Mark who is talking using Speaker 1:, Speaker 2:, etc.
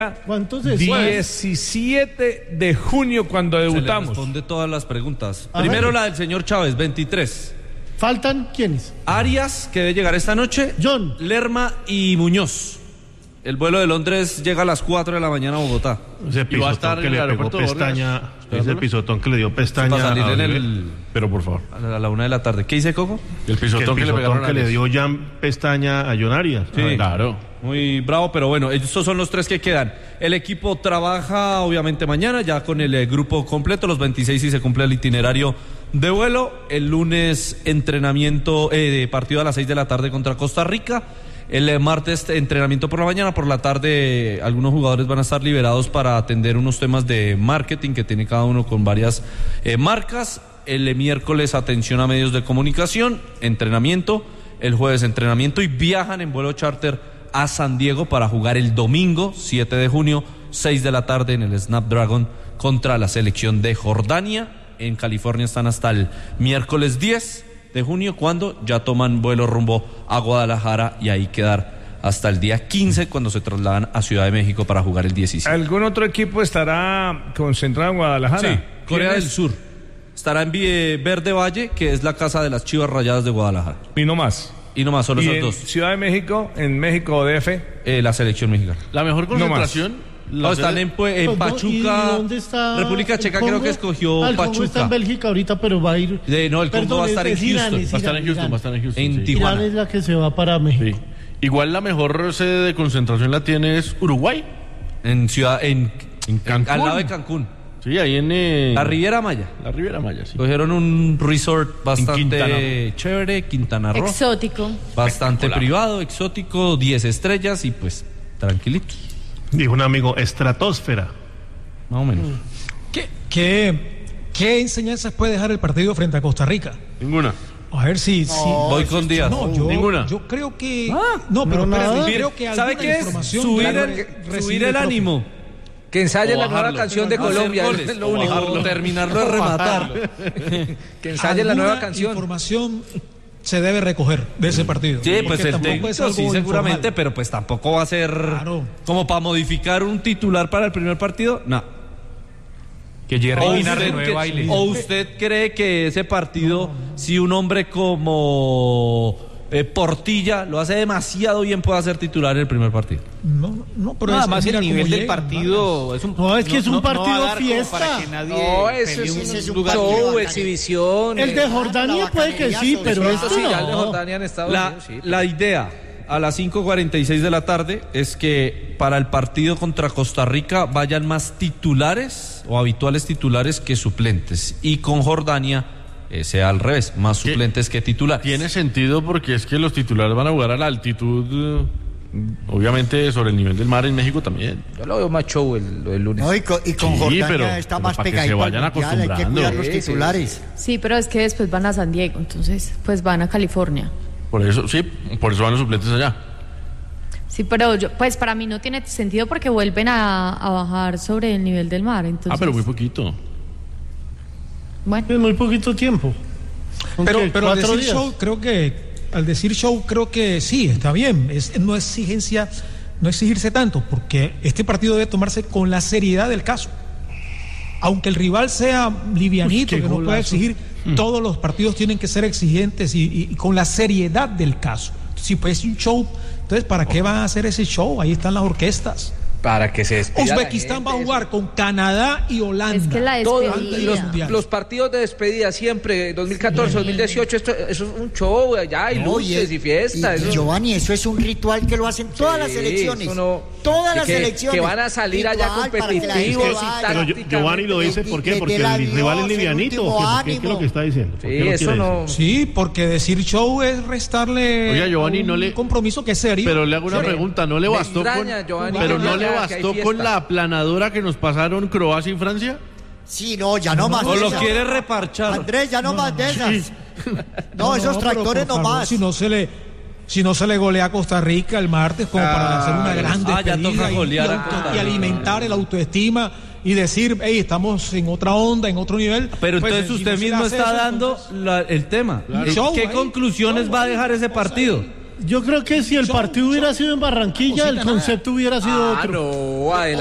Speaker 1: ¿Cuántos es?
Speaker 2: 17 de junio cuando debutamos.
Speaker 3: Se le responde todas las preguntas.
Speaker 1: Ajá.
Speaker 3: Primero la del señor Chávez, 23.
Speaker 1: ¿Faltan quiénes?
Speaker 3: Arias, que debe llegar esta noche.
Speaker 1: John.
Speaker 3: Lerma y Muñoz. El vuelo de Londres llega a las 4 de la mañana a Bogotá.
Speaker 4: Ese
Speaker 5: Y va a estar
Speaker 4: pisotón que
Speaker 5: en el
Speaker 4: le pegó
Speaker 5: aeropuerto de
Speaker 4: pestaña,
Speaker 5: Orleans.
Speaker 4: es el pisotón que le dio pestaña
Speaker 3: Para salir
Speaker 4: a
Speaker 3: en
Speaker 4: Uribe.
Speaker 3: el...
Speaker 4: Pero por favor,
Speaker 3: A la 1 de la tarde. ¿Qué dice Coco?
Speaker 5: El pisotón
Speaker 4: que
Speaker 5: que
Speaker 4: el
Speaker 5: le pegaron
Speaker 4: pisotón
Speaker 5: a
Speaker 4: que le
Speaker 5: Arias.
Speaker 4: dio Jan pestaña a John Arias.
Speaker 3: Sí.
Speaker 5: Claro.
Speaker 3: Muy bravo, pero bueno, estos son los tres que quedan. El equipo trabaja obviamente mañana ya con el grupo completo, los 26 y se cumple el itinerario de vuelo. El lunes entrenamiento, partido a las 6 de la tarde contra Costa Rica. El martes entrenamiento por la mañana, por la tarde algunos jugadores van a estar liberados para atender unos temas de marketing que tiene cada uno con varias marcas. El miércoles atención a medios de comunicación, entrenamiento. El jueves entrenamiento y viajan en vuelo charter a San Diego para jugar el domingo 7 de junio, 6 de la tarde en el Snapdragon contra la selección de Jordania. En California están hasta el miércoles 10 de junio, cuando ya toman vuelo rumbo a Guadalajara y ahí quedar hasta el día 15 cuando se trasladan a Ciudad de México para jugar el 17.
Speaker 2: ¿Algún otro equipo estará concentrado en Guadalajara?
Speaker 3: Sí, Corea
Speaker 2: ¿Quién
Speaker 3: del
Speaker 2: es?
Speaker 3: Sur. Estará en Verde Valle, que es la casa de las Chivas Rayadas de Guadalajara.
Speaker 2: Y no más.
Speaker 3: Y nomás solo
Speaker 2: ¿Y
Speaker 3: esos
Speaker 2: en
Speaker 3: dos.
Speaker 2: Ciudad de México, en México DF?
Speaker 3: La selección mexicana.
Speaker 5: La mejor concentración.
Speaker 3: No, están en Pachuca.
Speaker 1: ¿Y dónde está
Speaker 3: República
Speaker 1: el
Speaker 3: Checa
Speaker 1: Congo?
Speaker 3: creo que escogió
Speaker 1: El Congo
Speaker 3: Pachuca.
Speaker 1: está en Bélgica ahorita, pero va a ir...
Speaker 3: No, el Congo
Speaker 1: Perdón,
Speaker 3: va a estar en
Speaker 1: es Irán,
Speaker 3: Houston.
Speaker 1: es
Speaker 5: Va a estar en
Speaker 1: Irán,
Speaker 5: Houston, va a estar en Houston.
Speaker 3: En
Speaker 5: sí.
Speaker 3: Tijuana.
Speaker 1: Irán es la que se va para México.
Speaker 5: Sí. Igual la mejor sede de concentración la tiene es Uruguay.
Speaker 3: En
Speaker 5: Cancún.
Speaker 3: al lado de Cancún.
Speaker 5: Sí, ahí en
Speaker 3: La Riviera Maya.
Speaker 5: la Riviera Maya, sí.
Speaker 3: Cogieron un resort
Speaker 5: Quintana
Speaker 3: bastante chévere, Quintana Roo.
Speaker 6: Exótico.
Speaker 3: Bastante privado, exótico, 10 estrellas y pues tranquilito,
Speaker 4: Dijo un amigo, estratosfera.
Speaker 3: más o menos.
Speaker 7: ¿Qué enseñanzas puede dejar el partido frente a Costa Rica?
Speaker 5: Ninguna.
Speaker 7: A ver si...
Speaker 3: Voy con Díaz.
Speaker 7: No,
Speaker 5: Ninguna.
Speaker 7: Yo creo que...
Speaker 1: no,
Speaker 7: no, pero espérate,
Speaker 1: nada.
Speaker 7: creo que
Speaker 3: ¿Sabe
Speaker 7: alguna
Speaker 3: qué es?
Speaker 7: información
Speaker 3: Subir
Speaker 7: ya
Speaker 3: el
Speaker 7: recibe profe.
Speaker 3: ánimo.
Speaker 8: Que ensaye
Speaker 3: O
Speaker 8: la nueva
Speaker 3: bajarlo.
Speaker 8: canción de Colombia.
Speaker 3: Hacer goles,
Speaker 8: Es lo
Speaker 3: o
Speaker 8: único.
Speaker 3: bajarlo, terminarlo de rematar.
Speaker 8: Que ensaye la
Speaker 7: Alguna
Speaker 8: nueva canción.
Speaker 7: información se debe recoger de ese partido.
Speaker 3: Sí, pues
Speaker 7: Porque
Speaker 3: el
Speaker 7: tampoco
Speaker 3: técnico
Speaker 7: es algo
Speaker 3: sí, seguramente,
Speaker 7: informal.
Speaker 3: pero pues tampoco va a ser
Speaker 7: Claro.
Speaker 3: como para modificar un titular para el primer partido. No.
Speaker 2: Que Jerry Mina
Speaker 3: usted
Speaker 2: renueve baile.
Speaker 3: ¿O usted cree que ese partido, si un hombre como Portilla lo hace demasiado bien, puede ser titular en el primer partido?
Speaker 7: No, pero
Speaker 9: Nada más
Speaker 7: mira
Speaker 9: el
Speaker 7: cómo
Speaker 9: nivel del
Speaker 7: llega,
Speaker 9: partido es un,
Speaker 1: No, es que es un partido
Speaker 9: va a dar como
Speaker 1: fiesta.
Speaker 9: para que nadie
Speaker 8: No, eso
Speaker 9: pelee
Speaker 8: es un
Speaker 9: lugar.
Speaker 8: show, exhibición.
Speaker 1: El de Jordania puede que sí, pero
Speaker 8: Eso
Speaker 1: esto
Speaker 8: sí, ya el de
Speaker 1: no.
Speaker 8: Jordania en Estados Unidos, sí.
Speaker 3: La idea a las 5:46 de la tarde es que para el partido contra Costa Rica vayan más titulares o habituales titulares que suplentes, y con Jordania sea al revés, más suplentes que titulares.
Speaker 5: Tiene sentido porque es que los titulares van a jugar a la altitud, obviamente sobre el nivel del mar en México también.
Speaker 8: Yo lo veo más show el lunes.
Speaker 10: No, y con
Speaker 5: Sí,
Speaker 10: Jordania
Speaker 5: pero
Speaker 10: está más
Speaker 5: para que se
Speaker 10: pegadito al
Speaker 5: vayan
Speaker 10: mundial, hay que
Speaker 5: acostumbrando.
Speaker 10: cuidar los
Speaker 8: Sí,
Speaker 10: titulares.
Speaker 6: Sí, pero es que después van a San Diego, entonces pues van a California.
Speaker 5: Por eso, sí, por eso van los suplentes allá.
Speaker 6: Sí, pero pues para mí no tiene sentido porque vuelven a bajar sobre el nivel del mar, entonces...
Speaker 5: Pero muy poquito.
Speaker 6: Bueno,
Speaker 1: Es muy poquito tiempo. ¿Son
Speaker 7: Pero
Speaker 1: qué,
Speaker 7: al
Speaker 1: 4
Speaker 7: decir
Speaker 1: días?
Speaker 7: show, al decir show, creo que sí, está bien. No exigirse tanto, porque este partido debe tomarse con la seriedad del caso. Aunque el rival sea livianito,
Speaker 1: Uy, qué
Speaker 7: que no pueda
Speaker 1: golazo.
Speaker 7: exigir, todos los partidos tienen que ser exigentes y con la seriedad del caso. Si pues un show, entonces ¿para qué van a hacer ese show? Ahí están las orquestas.
Speaker 8: Para que se despida la
Speaker 7: Uzbekistán
Speaker 8: gente,
Speaker 7: va a jugar con Canadá y Holanda.
Speaker 6: es que la
Speaker 8: Todos
Speaker 6: despedida...
Speaker 8: los partidos de despedida siempre, 2014, 2018, eso es un show, ya hay
Speaker 10: No,
Speaker 8: luces y fiestas.
Speaker 10: y
Speaker 8: eso-
Speaker 10: Giovanni, eso es un ritual que lo hacen todas las
Speaker 8: Sí,
Speaker 10: selecciones.
Speaker 8: eso no-
Speaker 10: Todas las
Speaker 8: que-
Speaker 10: selecciones.
Speaker 8: que van a salir allá
Speaker 10: Ritual para que la gente
Speaker 8: competitivos y
Speaker 10: vaya.
Speaker 8: tal.
Speaker 4: Pero Giovanni lo dice, ¿por qué? Porque
Speaker 10: Desde
Speaker 4: el
Speaker 10: el
Speaker 4: rival es
Speaker 10: adiós, el
Speaker 4: livianito.
Speaker 10: último
Speaker 4: ¿Qué es lo
Speaker 10: ánimo.
Speaker 4: que está diciendo? ¿Por
Speaker 8: Sí,
Speaker 4: qué lo
Speaker 8: eso
Speaker 4: quiere
Speaker 8: no.
Speaker 4: decir?
Speaker 7: Sí, porque decir show es restarle
Speaker 5: Oiga, Giovanni,
Speaker 7: a un
Speaker 5: no le-
Speaker 7: compromiso que es serio.
Speaker 5: Pero le hago una
Speaker 8: Sí.
Speaker 5: pregunta, ¿no le
Speaker 8: Me
Speaker 5: bastó
Speaker 8: extraña, Giovanni,
Speaker 5: pero
Speaker 8: que
Speaker 5: no
Speaker 8: no
Speaker 5: le
Speaker 8: vea que hay
Speaker 5: bastó con
Speaker 8: fiesta.
Speaker 5: la aplanadora que nos pasaron Croacia y Francia?
Speaker 10: Sí, no, ya no más.
Speaker 3: O
Speaker 10: de
Speaker 3: lo
Speaker 10: esas.
Speaker 3: quiere reparchar.
Speaker 10: Andrés, ya no más de esas. No, esos
Speaker 7: pero
Speaker 10: tractores
Speaker 7: por
Speaker 10: no
Speaker 7: favor,
Speaker 10: más.
Speaker 7: si no se le golea a Costa Rica el martes como para hacer una gran
Speaker 3: ya toca
Speaker 7: despedida
Speaker 3: golear a Costa
Speaker 7: y
Speaker 3: Rica.
Speaker 7: alimentar el autoestima y decir, hey, estamos en otra onda, en otro nivel.
Speaker 3: Pero
Speaker 7: Pues,
Speaker 3: entonces
Speaker 7: si
Speaker 3: usted
Speaker 7: no se
Speaker 3: mismo
Speaker 7: hace
Speaker 3: está
Speaker 7: eso,
Speaker 3: dando
Speaker 7: entonces-
Speaker 3: el tema.
Speaker 7: Show
Speaker 3: ¿Qué
Speaker 7: ahí,
Speaker 3: conclusiones
Speaker 7: show
Speaker 3: va a
Speaker 7: ahí,
Speaker 3: dejar ese
Speaker 7: cosa
Speaker 3: partido?
Speaker 7: ahí.
Speaker 1: Yo creo que si el partido hubiera sido en Barranquilla, el concepto hubiera sido otro.
Speaker 8: No, adelante.